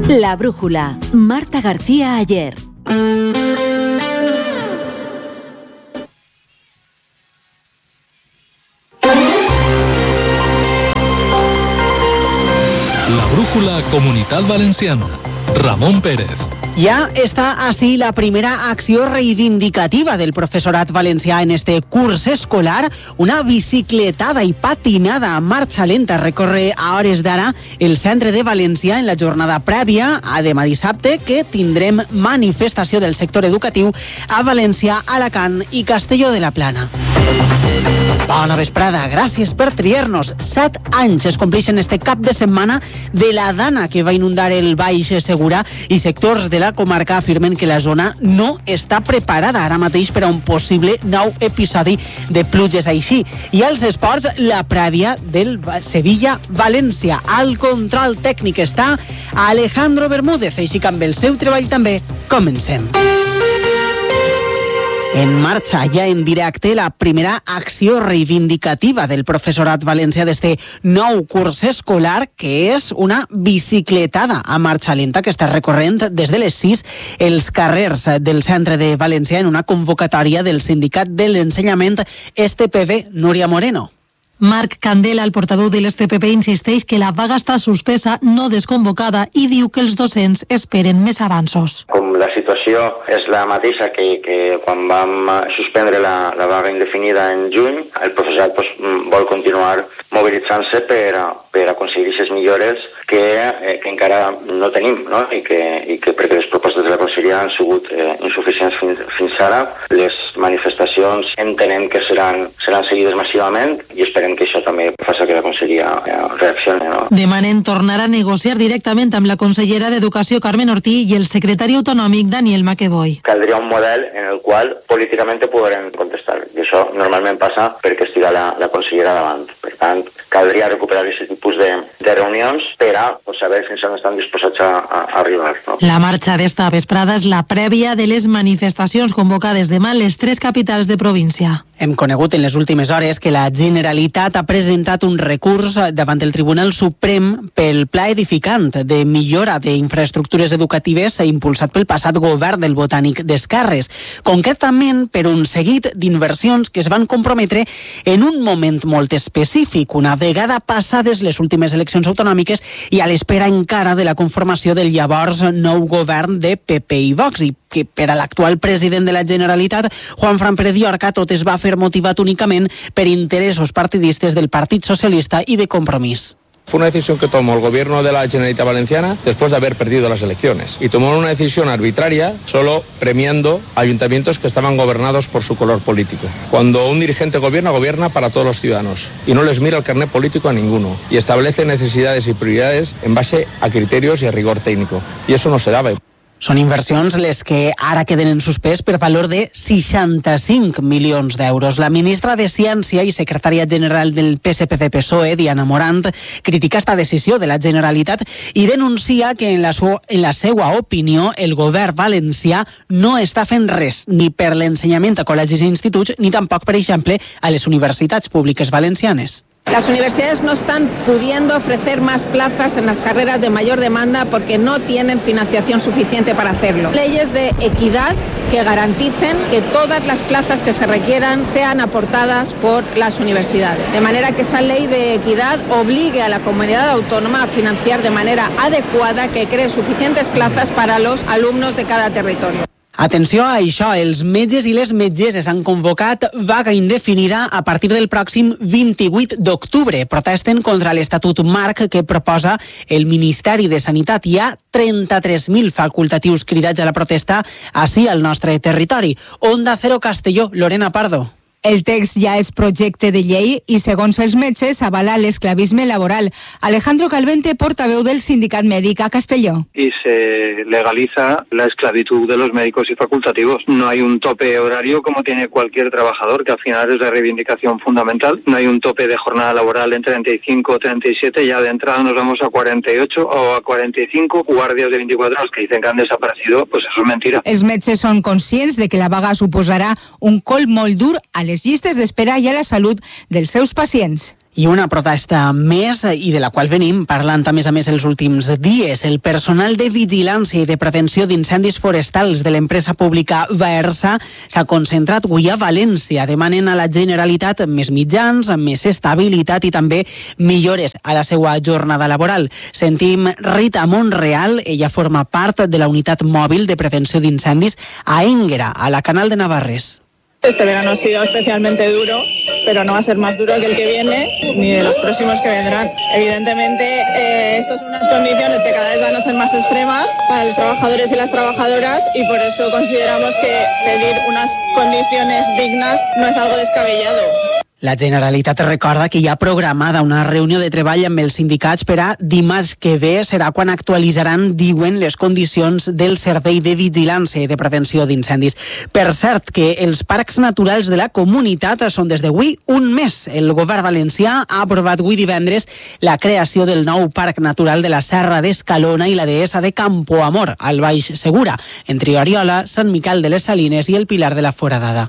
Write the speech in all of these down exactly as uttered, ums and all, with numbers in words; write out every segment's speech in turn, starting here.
La brújula. Marta García Ayer. La brújula Comunitat Valenciana. Ramon Pérez. Ja està així la primera acció reivindicativa del professorat valencià en este curs escolar. Una bicicletada i patinada a marxa lenta recorre a hores d'ara el centre de València en la jornada prèvia a demà dissabte, que tindrem manifestació del sector educatiu a València, Alacant i Castelló de la Plana. Bona vesprada, gràcies per triar-nos. Set anys es compleixen este cap de setmana de la dana que va inundar el Baix Segura, i sectors de la comarca afirmen que la zona no està preparada ara mateix per a un possible nou episodi de pluges així. I als esports, la prèvia del Sevilla-València. Al control tècnic està Alejandro Bermúdez, així que amb el seu treball també comencem. En marxa ja en directe la primera acció reivindicativa del professorat valencià d'este nou curs escolar, que és una bicicletada a marxa lenta que està recorrent des de les sis els carrers del centre de València en una convocatòria del Sindicat de l'Ensenyament S T P B. Núria Moreno. Marc Candela, el portaveu de l'S T P B, insisteix que la vaga està suspesa, no desconvocada, i diu que els docents esperen més avanços. Com la situació és la mateixa que, que quan vam suspendre la, la vaga indefinida en juny, el professorat pues, vol continuar mobilitzant-se per, per aconseguir aquestes millores que, eh, que encara no tenim, no? I, que, i que perquè les propostes de la conselleria han sigut eh, insuficients fins, fins ara. Les manifestacions entenem que seran, seran seguides massivament i esperem que això també faci que la conselleria eh, reaccioni. No? Demanen tornar a negociar directament amb la consellera d'Educació, Carmen Ortí, i el secretari autonòmic, Daniel Maqueboy. Caldria un model en el qual políticament podrem contestar, i això normalment passa perquè estiga la, la consellera davant. Per tant, caldria recuperar aquest tipus de, de reunions per a pues, saber fins on estan disposats a, a, a arribar. No? La marxa d'esta vesprada és la prèvia de les manifestacions convocades demà a les tres capitals de província. Hem conegut en les últimes hores que la Generalitat ha presentat un recurs davant el Tribunal Suprem pel pla edificant de millora d'infraestructures educatives impulsat pel passat govern del Botànic d'Esquerres. Concretament per un seguit d'inversions que es van comprometre en un moment molt específic, una vegada passades les últimes eleccions autonòmiques i a l'espera encara de la conformació del llavors nou govern de P P i Vox, i que per a l'actual president de la Generalitat, Juanfran Pérez Llorca, tot es va fer motivat únicament per interessos partidistes del Partit Socialista y de Compromís. Fue una decisión que tomó el gobierno de la Generalitat Valenciana después de haber perdido las elecciones. Y tomó una decisión arbitraria solo premiando ayuntamientos que estaban gobernados por su color político. Cuando un dirigente gobierna, gobierna para todos los ciudadanos. Y no les mira el carnet político a ninguno. Y establece necesidades y prioridades en base a criterios y a rigor técnico. Y eso no se daba. Són inversions les que ara queden en suspès per valor de seixanta-cinc milions d'euros. La ministra de Ciència i secretària general del P S P C P S O E, Diana Morant, critica esta decisió de la Generalitat i denuncia que en la, su- en la seva opinió el govern valencià no està fent res ni per l'ensenyament a col·legis i instituts ni tampoc, per exemple, a les universitats públiques valencianes. Las universidades no están pudiendo ofrecer más plazas en las carreras de mayor demanda porque no tienen financiación suficiente para hacerlo. Leyes de equidad que garanticen que todas las plazas que se requieran sean aportadas por las universidades. De manera que esa ley de equidad obligue a la comunidad autónoma a financiar de manera adecuada, que cree suficientes plazas para los alumnos de cada territorio. Atenció a això, els metges i les metgesses han convocat vaga indefinida a partir del pròxim vint-i-vuit d'octubre. Protesten contra l'Estatut Marc que proposa el Ministeri de Sanitat. Hi ha trenta-tres mil facultatius cridats a la protesta ací al nostre territori. Onda Cero Castelló, Lorena Pardo. El text ja és projecte de llei i, segons els metges, avala l'esclavisme laboral. Alejandro Calvente, portaveu del Sindicat Mèdic a Castelló. Y se legaliza la esclavitud de los médicos y facultativos. No hay un tope horario como tiene cualquier trabajador, que al final es la reivindicación fundamental. No hay un tope de jornada laboral en treinta y cinco o treinta y siete. Ya de entrada nos vamos a cuarenta y ocho o a cuarenta y cinco. Guàrdies de veinticuatro horas que dicen que han desaparecido, pues eso es mentira. Els metges són conscients de que la vaga suposarà un col molt dur a les llistes d'espera i a la salut dels seus pacients. I una protesta més, i de la qual venim parlant a més a més els últims dies. El personal de vigilància i de prevenció d'incendis forestals de l'empresa pública Vaersa s'ha concentrat avui a València. Demanen a la Generalitat més mitjans, més estabilitat i també millores a la seva jornada laboral. Sentim Rita Monreal, ella forma part de la unitat mòbil de prevenció d'incendis a Énguera, a la Canal de Navarres. Este verano ha sido especialmente duro, pero no va a ser más duro que el que viene, ni de los próximos que vendrán. Evidentemente, eh, estas son unas condiciones que cada vez van a ser más extremas para los trabajadores y las trabajadoras y por eso consideramos que pedir unas condiciones dignas no es algo descabellado. La Generalitat recorda que hi ha programada una reunió de treball amb els sindicats per a dimarts que ve. Serà quan actualitzaran, diuen, les condicions del servei de vigilància i de prevenció d'incendis. Per cert, que els parcs naturals de la comunitat són des d'avui un mes. El govern valencià ha aprovat avui divendres la creació del nou parc natural de la Serra d'Escalona i la Deessa de Campoamor, al Baix Segura, entre Oriola, Sant Miquel de les Salines i el Pilar de la Foradada.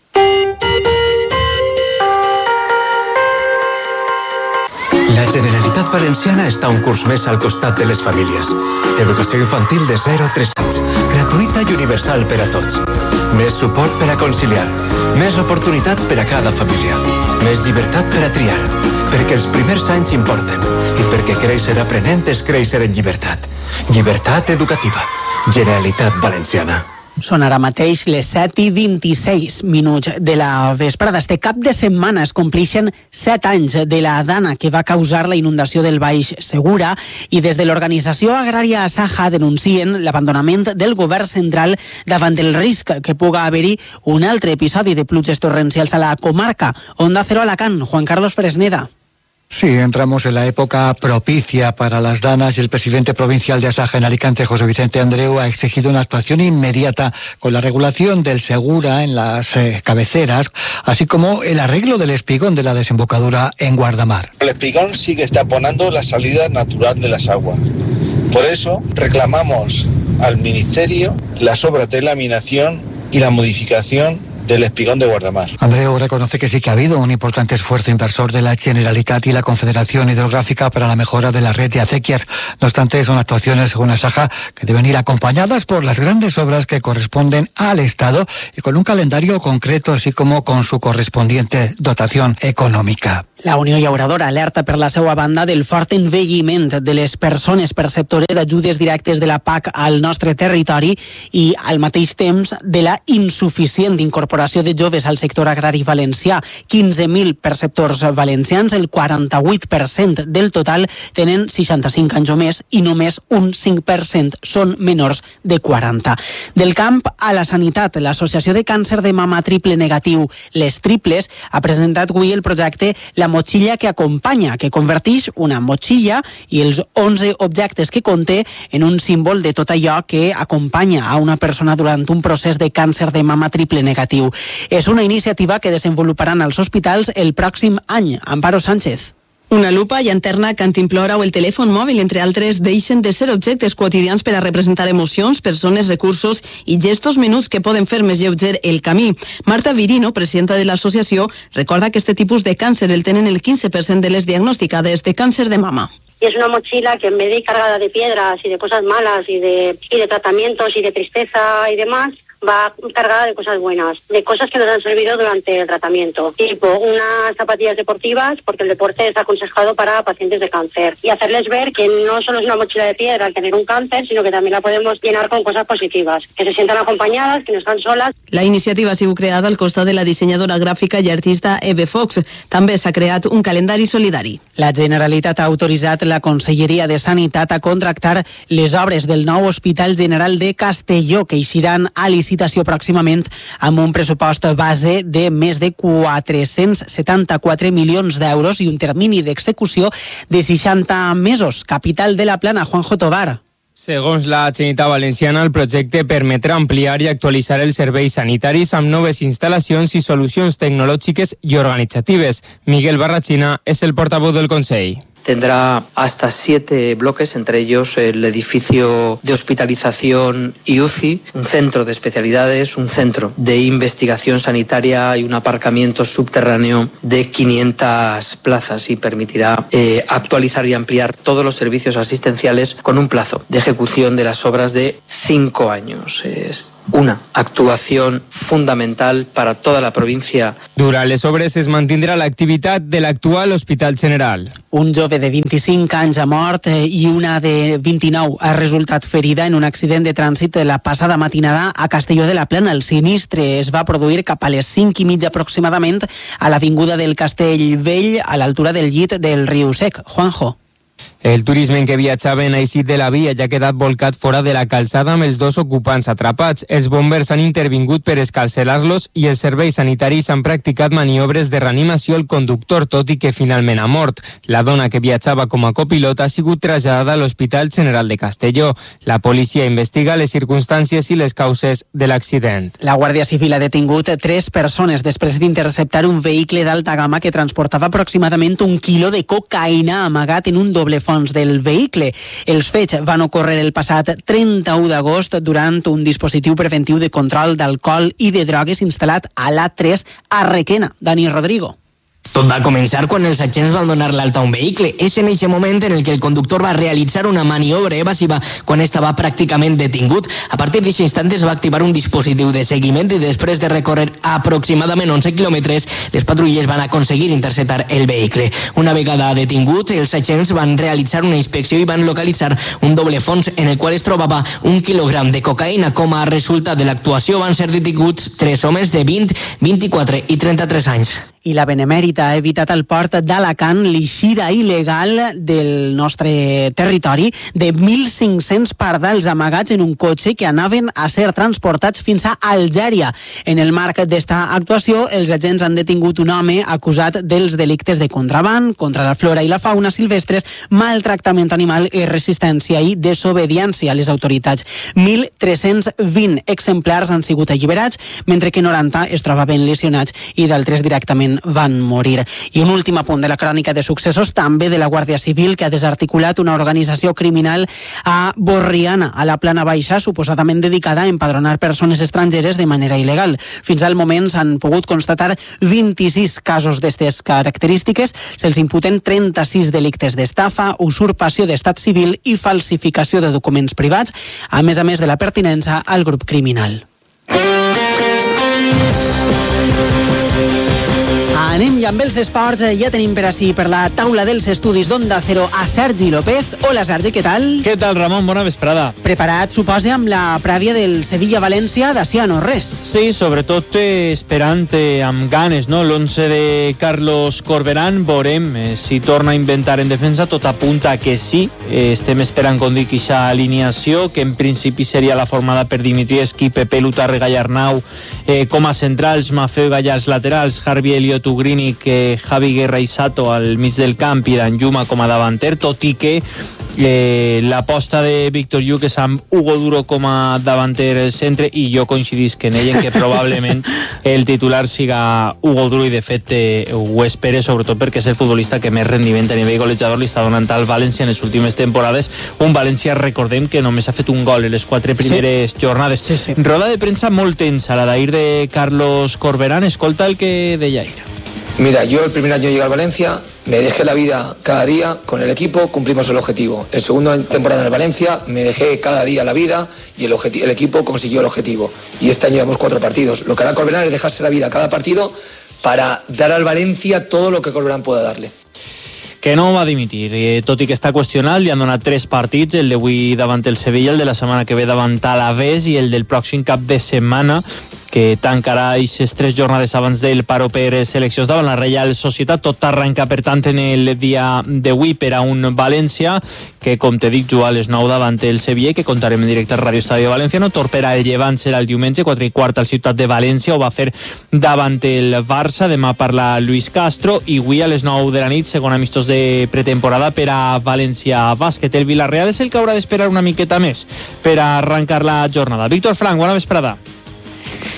La Generalitat Valenciana està un curs més al costat de les famílies. Educació infantil de zero a tres anys, gratuïta i universal per a tots. Més suport per a conciliar, més oportunitats per a cada família, més llibertat per a triar, perquè els primers anys importen i perquè créixer aprenent és créixer en llibertat. Llibertat educativa. Generalitat Valenciana. Són ara mateix les set i vint-i-sis minuts de la vesprada. Este cap de setmana es complixen set anys de la dana que va causar la inundació del Baix Segura i des de l'organització agrària Asaja denuncien l'abandonament del govern central davant el risc que puga haver-hi un altre episodi de pluges torrencials a la comarca. Onda Cero Alacant, Juan Carlos Fresneda. Sí, entramos en la época propicia para las danas y el presidente provincial de Asaja en Alicante, José Vicente Andreu, ha exigido una actuación inmediata con la regulación del Segura en las eh, cabeceras, así como el arreglo del espigón de la desembocadura en Guardamar. El espigón sí que está taponando la salida natural de las aguas. Por eso reclamamos al Ministerio las obras de laminación y la modificación del espigón de Guardamar. Andreu reconoce que sí que ha habido un importante esfuerzo inversor de la Generalitat y la Confederación Hidrográfica para la mejora de la red de acequias. No obstante, son actuaciones, según Asaja, que deben ir acompañadas por las grandes obras que corresponden al Estado y con un calendario concreto, así como con su correspondiente dotación econòmica. La Unió Llauradora alerta per la seva banda del fort envelliment de les persones perceptores d'ajudes directes de la P A C al nostre territori i, al mateix temps, de la insuficient incorporació de joves al sector agrari valencià. quinze mil perceptors valencians, el quaranta-vuit per cent del total, tenen seixanta-cinc anys o més i només un cinc per cent són menors de quaranta. Del camp a la sanitat, l'Associació de Càncer de Mama Triple Negatiu, les Triples, ha presentat avui el projecte La motxilla que acompanya, que converteix una motxilla i els onze objectes que conté en un símbol de tot allò que acompanya a una persona durant un procés de càncer de mama triple negatiu. És una iniciativa que desenvoluparan als hospitals el pròxim any. Amparo Sánchez. Una lupa, llanterna, cantimplora o el telèfon mòbil, entre altres, deixen de ser objectes quotidians per a representar emocions, persones, recursos i gestos menuts que poden fer més lleuger el camí. Marta Virino, presidenta de l'associació, recorda que este tipus de càncer el tenen el quinze per cent de les diagnosticades de càncer de mama. Y es una mochila que en vez de ir cargada de piedras y de cosas malas y de, y de tratamientos y de tristeza y demás, va cargada de cosas buenas, de cosas que nos han servido durante el tratamiento, tipo unas zapatillas deportivas, porque el deporte es aconsejado para pacientes de cáncer, y hacerles ver que no solo es una mochila de piedra al tener un cáncer, sino que también la podemos llenar con cosas positivas, que se sientan acompañadas, que no están solas. La iniciativa ha sigut creada al costat de la dissenyadora gràfica i artista Eve Fox. També s'ha creat un calendari solidari. La Generalitat ha autoritzat la Conselleria de Sanitat a contractar les obres del nou Hospital General de Castelló, que eixiran a licitació pròximament amb un pressupost base de més de quatre-cents setanta-quatre milions d'euros i un termini d'execució de seixanta mesos. Capital de la Plana, Juanjo Tobar. Segons la Generalitat Valenciana, el projecte permetrà ampliar i actualitzar els serveis sanitaris amb noves instal·lacions i solucions tecnològiques i organitzatives. Miguel Barrachina és el portaveu del Consell. tendrá hasta siete bloques, entre ellos el edificio de hospitalización y U C I, un centro de especialidades, un centro de investigación sanitaria y un aparcamiento subterráneo de quinientas plazas, y permitirá eh, actualizar y ampliar todos los servicios asistenciales con un plazo de ejecución de las obras de cinco años. Es una actuación fundamental para toda la província. Durant les obres es mantindrà l'activitat de l'actual Hospital General. Un jove de vint-i-cinc anys ha mort i una de vint-i-nou ha resultat ferida en un accident de trànsit la passada matinada a Castelló de la Plana. El sinistre es va produir cap a les cinc i mitja aproximadament a l'avinguda del Castellvell, a l'altura del llit del riu Sec. Juanjo. El turisme en què viatjaven ha eixit de la via i ha quedat volcat fora de la calçada amb els dos ocupants atrapats. Els bombers han intervingut per escarcerar-los i els serveis sanitaris han practicat maniobres de reanimació al conductor, tot i que finalment ha mort. La dona que viatjava com a copilot ha sigut traslladada a l'Hospital General de Castelló. La policia investiga les circumstàncies i les causes de l'accident. La Guàrdia Civil ha detingut tres persones després d'interceptar un vehicle d'alta gamma que transportava aproximadament un quilo de cocaïna amagat en un doble fons del vehicle. Els fets van ocórrer el passat trenta-u d'agost durant un dispositiu preventiu de control d'alcohol i de drogues instal·lat a l'A tres a Requena. Dani Rodrigo. Tot va començar quan els agents van donar l'alta a un vehicle. És en aquest moment en el que el conductor va realitzar una maniobra evasiva quan estava pràcticament detingut. A partir d'aquest instant es va activar un dispositiu de seguiment i després de recórrer aproximadament onze quilòmetres, les patrulles van aconseguir interceptar el vehicle. Una vegada detingut, els agents van realitzar una inspecció i van localitzar un doble fons en el qual es trobava un quilogram de cocaïna. Com a resultat de l'actuació van ser detinguts tres homes de vint, vint-i-quatre i trenta-tres anys. I la Benemèrita ha evitat al port d'Alacant l'eixida il·legal del nostre territori de mil cinc-cents pardals amagats en un cotxe que anaven a ser transportats fins a Algèria. En el marc d'esta actuació, els agents han detingut un home acusat dels delictes de contraban, contra la flora i la fauna silvestres, maltractament animal i resistència i desobediència a les autoritats. mil tres-cents vint exemplars han sigut alliberats, mentre que noranta es trobaven lesionats i d'altres directament van morir. I un últim apunt de la crònica de successos, també de la Guàrdia Civil, que ha desarticulat una organització criminal a Borriana, a la Plana Baixa, suposadament dedicada a empadronar persones estrangeres de manera il·legal. Fins al moment s'han pogut constatar vint-i-sis casos d'aquestes característiques. Se'ls imputen trenta-sis delictes d'estafa, usurpació d'estat civil i falsificació de documents privats, a més a més de la pertinença al grup criminal. Anem ja amb els esports. Ja tenim per ací, per la taula dels estudis d'Onda Cero, a Sergi López. Hola, Sergi, què tal? Què tal, Ramon? Bona vesprada. Preparat, suposa, amb la prèvia del Sevilla-València d'Acià, no res? Sí, sobretot eh, esperant eh, amb ganes, no? L'onze de Carlos Corberán. Veurem eh, si torna a inventar en defensa. Tot apunta que sí. Eh, estem esperant, com dic, aquesta alineació, que en principi seria la formada per Dimitrievski, Pepe Lutarre, Gallarnau, eh, com a centrals, Mafeo i Gallars laterals, Harvey Elliot, Ugrínic, eh, Javi Guerra i Sato al mig del camp i Danjuma com a davanter, tot i que eh, l'aposta de Víctor Lluc és amb Hugo Duro com a davanter centre, i jo coincidisc en ell en que probablement el titular siga Hugo Duro, i de fet eh, ho espere, sobretot perquè és el futbolista que més rendiment a nivell golejador li està donant al València en les últimes temporades. Un València, recordem, que només ha fet un gol en les quatre primeres sí. jornades. Sí, sí. Roda de premsa molt tensa, la d'ahir de Carlos Corberán. Escolta el que deia ahir. Mira, yo el primer año llegué al Valencia, me dejé la vida cada día con el equipo, cumplimos el objetivo. El segundo temporada en el Valencia, me dejé cada día la vida y el, el equipo consiguió el objetivo. Y este año llevamos cuatro partidos. Lo que hará Corberán es dejarse la vida cada partido para dar al Valencia todo lo que Corberán pueda darle. Que no va dimitir, eh, tot i que està qüestionat, li han donat tres partits, el d'avui davant el Sevilla, el de la setmana que ve davant l'Alavés i el del pròxim cap de setmana, que tancarà aquestes tres jornades abans del paro per seleccions davant la Reial Societat. Tot arrenca, per tant, en el dia d'avui per a un València que, com te dic, juga a les nou davant el Sevilla, que contarem en directe al Ràdio Estadio Valenciano. Torpera el Llevant serà el diumenge, quatre i quart al Ciutat de València, ho va fer davant el Barça. Demà parla Luis Castro, i avui a les nou de la nit, segon amistós de pretemporada per a València Bàsquet. El Villarreal és el que haurà d'esperar una miqueta més per a arrencar la jornada. Víctor Frank, bona vesprada.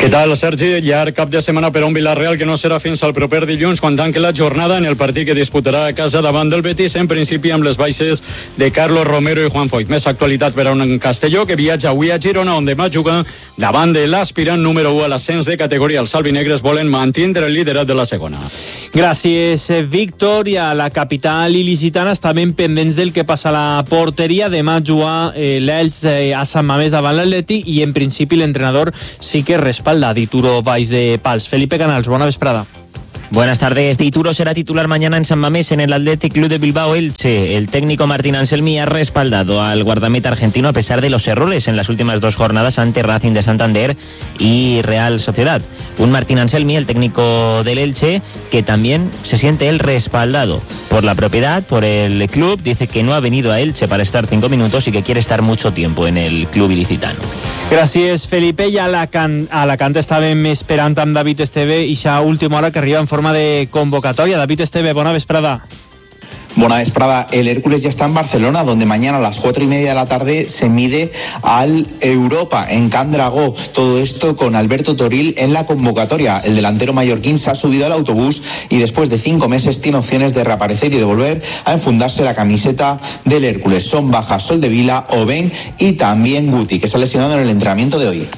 Què tal, Sergi? Llarg cap de setmana per a un Villarreal que no serà fins al proper dilluns quan tanqui la jornada en el partit que disputarà a casa davant del Betis, en principi amb les baixes de Carlos Romero i Juan Foyt. Més actualitat per a un Castelló que viatja avui a Girona, on demà juga davant de l'aspirant número u a l'ascens de categoria. Els albinegres volen mantindre el liderat de la segona. Gràcies, Víctor. I a la capital il·licitana estaven pendents del que passa a la porteria. Demà jugar eh, l'Elx eh, a Sant Mamés davant l'Atleti i en principi l'entrenador sí que respalda Dituro baix de pals. Felipe Canals, bona vesprada. Buenas tardes. Dituro será titular mañana en San Mamés en el Athletic Club de Bilbao Elche. El técnico Martín Anselmi ha respaldado al guardameta argentino a pesar de los errores en las últimas dos jornadas ante Racing de Santander y Real Sociedad. Un Martín Anselmi, el técnico del Elche, que también se siente él respaldado por la propiedad, por el club. Dice que no ha venido a Elche para estar cinco minutos y que quiere estar mucho tiempo en el club ilicitano. Gràcies, Felipe. I a Alacant, a Alacant estàvem esperant amb David Esteve i ja última hora que arriba en forma de convocatoria. David Esteve, bona vesprada. Buena vesprada. El Hércules ya está en Barcelona, donde mañana a las cuatro y media de la tarde se mide al Europa en Can Dragó. Todo esto con Alberto Toril en la convocatoria. El delantero mallorquín se ha subido al autobús y después de cinco meses tiene opciones de reaparecer y de volver a enfundarse la camiseta del Hércules. Son bajas Soldevila, Oben y también Guti, que se ha lesionado en el entrenamiento de hoy.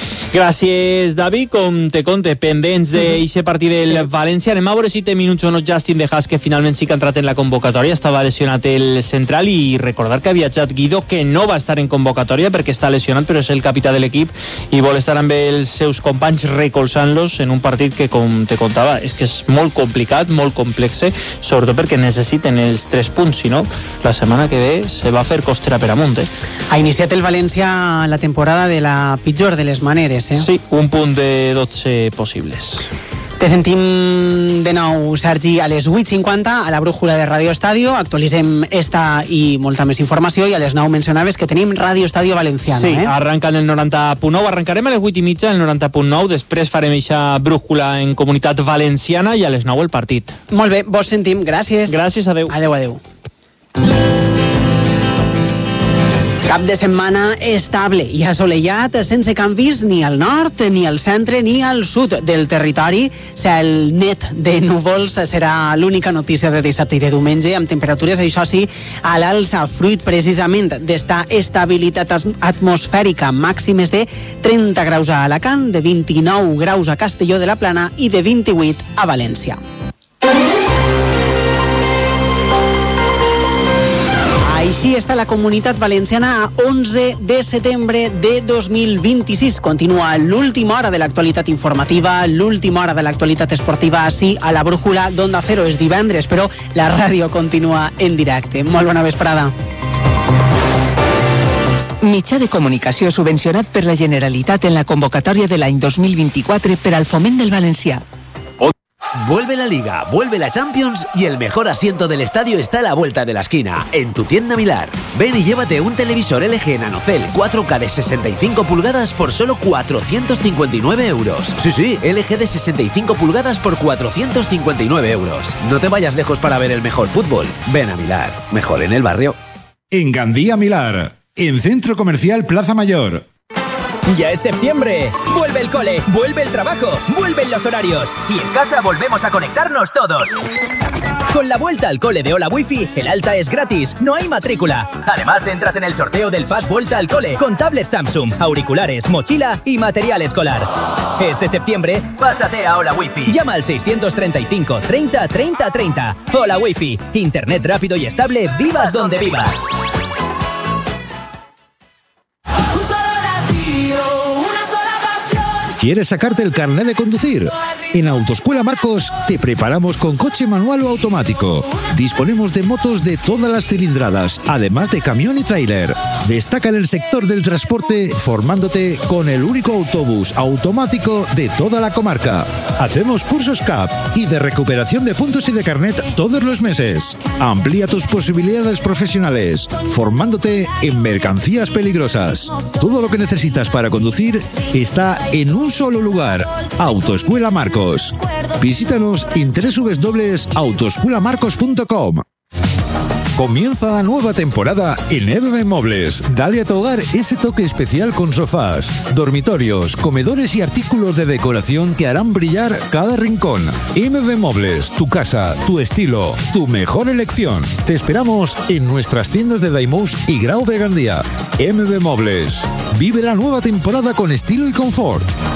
Gràcies, David. Com te conte, pendents d'aquest partit del sí. València. Anem a veure si té minuts o no Justin De Haas, que finalment sí que ha entrat en la convocatòria. Estava lesionat el central i recordar que ha viatjat Guido, que no va estar en convocatòria perquè està lesionat, però és el capità de l'equip i vol estar amb els seus companys recolzant-los en un partit que, com te contava, és que és molt complicat, molt complex, sobretot perquè necessiten els tres punts, si no, la setmana que ve se va fer costera per amunt. Eh? Ha iniciat el València la temporada de la pitjor de les maneres. Eh? Sí, un punt de dotze possibles. Te sentim de nou, Sergi, a les vuit cinquanta a la brújula de Radio Estadio. Actualitzem esta i molta més informació i a les nou mencionaves que tenim Radio Estadio Valenciano. Sí, eh? arranca en el noranta punt nou, arrencarem a les vuit i mitja el noranta punt nou, després farem eixa brújula en Comunitat Valenciana i a les nou el partit. Molt bé, vos sentim, gràcies. Gràcies, adeu. Adeu, adeu. Cap de setmana estable i assolellat, sense canvis ni al nord, ni al centre, ni al sud del territori. Cel net de núvols serà l'única notícia de dissabte i de diumenge, amb temperatures, això sí, a l'alça, fruit precisament d'esta estabilitat atmosfèrica, màximes de trenta graus a Alacant, de vint-i-nou graus a Castelló de la Plana i de vint-i-vuit a València. Així està la Comunitat Valenciana a onze de setembre de dos mil vint-i-sis. Continua l'última hora de l'actualitat informativa, l'última hora de l'actualitat esportiva, així a la brújula d'Onda Cero. És divendres, però la ràdio continua en directe. Molt bona vesprada. Mitjà de comunicació subvencionat per la Generalitat en la convocatòria de l'any dos mil vint-i-quatre per al foment del valencià. Vuelve la Liga, vuelve la Champions y el mejor asiento del estadio está a la vuelta de la esquina, en tu tienda Milar. Ven y llévate un televisor L G Nanocell cuatro K de sesenta y cinco pulgadas por solo cuatrocientos cincuenta y nueve euros. Sí, sí, L G de sesenta y cinco pulgadas por cuatrocientos cincuenta y nueve euros. No te vayas lejos para ver el mejor fútbol. Ven a Milar, mejor en el barrio. En Gandía Milar, en Centro Comercial Plaza Mayor. Ya es septiembre. Vuelve el cole, vuelve el trabajo, vuelven los horarios. Y en casa volvemos a conectarnos todos. Con la vuelta al cole de Hola Wifi, el alta es gratis, no hay matrícula. Además, entras en el sorteo del pack Vuelta al Cole con tablet Samsung, auriculares, mochila y material escolar. Este septiembre, pásate a Hola Wifi. Llama al seiscientos treinta y cinco, treinta, treinta, treinta. Hola Wifi, internet rápido y estable, vivas donde vivas. ¿Quieres sacarte el carnet de conducir? En Autoescuela Marcos te preparamos con coche manual o automático. Disponemos de motos de todas las cilindradas, además de camión y tráiler. Destaca en el sector del transporte formándote con el único autobús automático de toda la comarca. Hacemos cursos C A P y de recuperación de puntos y de carnet todos los meses. Amplía tus posibilidades profesionales, formándote en mercancías peligrosas. Todo lo que necesitas para conducir está en un solo lugar. Autoescuela Marcos. Visítanos en doble u doble u doble u punto autoescuela marcos punto com. Comienza la nueva temporada en M B Mobles. Dale a tu hogar ese toque especial con sofás, dormitorios, comedores y artículos de decoración que harán brillar cada rincón. M B Mobles, tu casa, tu estilo, tu mejor elección. Te esperamos en nuestras tiendas de Daimús y Grau de Gandía. M B Mobles. Vive la nueva temporada con estilo y confort.